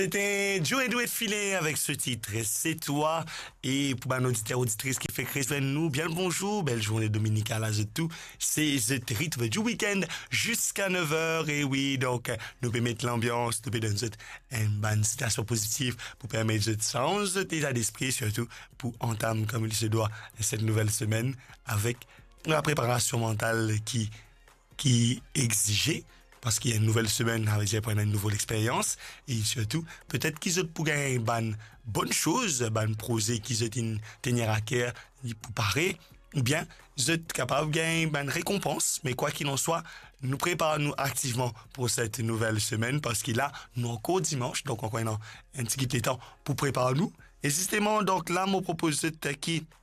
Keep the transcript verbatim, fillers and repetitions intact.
C'était Joe et Doué Filet avec ce titre, C'est toi. Et pour un auditeur auditrice qui fait créer nous, bien le bonjour, belle journée dominicale à tout. C'est The rythme du week-end jusqu'à neuf heures. Et oui, donc, nous pouvons mettre l'ambiance, nous pouvons donner une bonne situation positive pour permettre de changer d'état d'esprit, surtout pour entamer comme il se doit cette nouvelle semaine avec la préparation mentale qui, qui exigée. Parce qu'il y a une nouvelle semaine avec une nouvelle expérience et surtout peut-être qu'ils ont pour gagner une bonne, bonne chose, un projet qu'ils ont tenir à cœur pour parer, ou bien ils sont capables de gagner une récompense. Mais quoi qu'il en soit, nous préparons-nous activement pour cette nouvelle semaine parce qu'il a nous encore dimanche, donc encore un, un petit peu de temps pour préparer nous. Et justement, donc là, mon propose qui